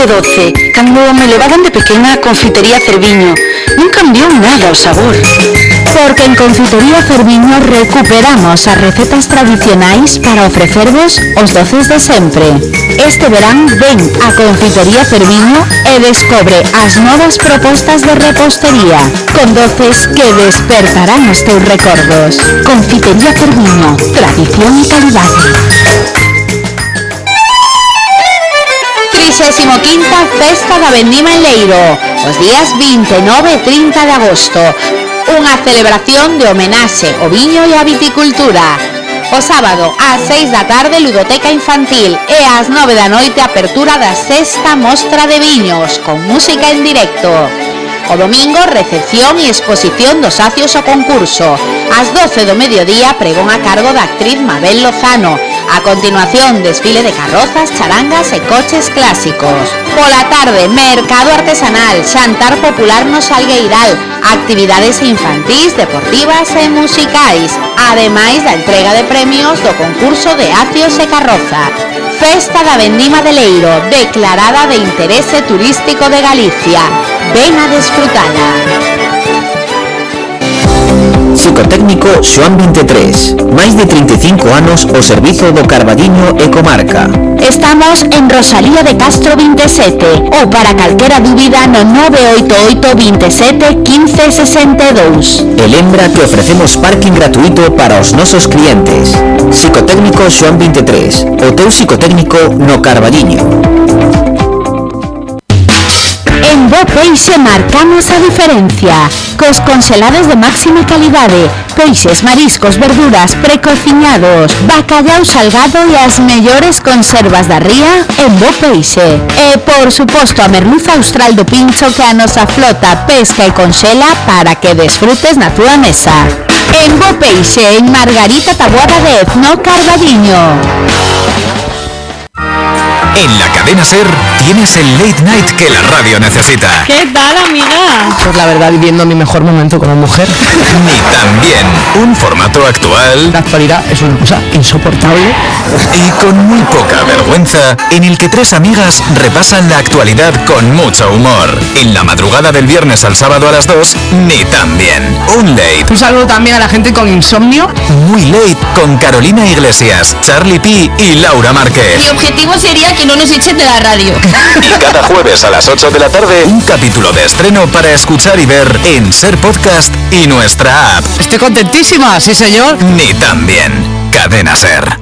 12, cando me levaban de pequena a Confitería Cerviño, non cambiou nada o sabor. Porque en Confitería Cerviño recuperamos as recetas tradicionais para ofrecervos os doces de sempre. Este verán ven a Confitería Cerviño e descobre as novas propostas de repostería, con doces que despertarán os teus recordos. Confitería Cerviño, tradición e calidade. 35ª Festa da Vendima en Leiro, os días 29 e 30 de agosto. Unha celebración de homenaxe ao viño e á viticultura. O sábado, ás 6 da tarde, ludoteca infantil e ás 9 da noite, apertura da 6ª mostra de viños, con música en directo. O domingo, recepción e exposición dos acios ao concurso. Ás 12 do mediodía, pregón a cargo da actriz Mabel Lozano. A continuación, desfile de carrozas, charangas e coches clásicos. Pola tarde, mercado artesanal, xantar popular no Salgueiral, actividades infantís, deportivas e musicais, ademais da entrega de premios do concurso de acios e carroza. Festa da Vendima de Leiro, declarada de interese turístico de Galicia. Ven a desfrutala. Psicotécnico Xoán 23, máis de 35 anos ao servizo do Carballiño e comarca. Estamos en Rosalía de Castro 27 ou para calquera dúbida no 988 27 15 62. E lembra que ofrecemos parking gratuito para os nosos clientes. Psicotécnico Xoán 23, o teu psicotécnico no Carballiño. En Bo Peixe marcamos a diferencia. Cos congelados de máxima calidade, peixes, mariscos, verduras, precociñados, bacallau salgado e as mellores conservas da ría en Bo Peixe. E, por suposto, a merluza austral do Pincho que a nosa flota pesca e conxela para que desfrutes na túa mesa. En Bo Peixe, en Margarita Taboada 10, no Carballiño. En la cadena SER tienes el late night que la radio necesita. ¿Qué tal, amiga? Pues la verdad, viviendo mi mejor momento como mujer. Ni también un formato actual. La actualidad es una cosa insoportable. Y con muy poca vergüenza, en el que tres amigas repasan la actualidad con mucho humor. En la madrugada del viernes al sábado a las 2, Ni también un late. Un saludo también a la gente con insomnio. Muy late con Carolina Iglesias, Charlie P y Laura Márquez. Mi objetivo sería que no nos echen de la radio. Y cada jueves a las 8 de la tarde, un capítulo de estreno para escuchar y ver en SER Podcast y nuestra app. Estoy contentísima, sí señor. Ni también. Cadena SER.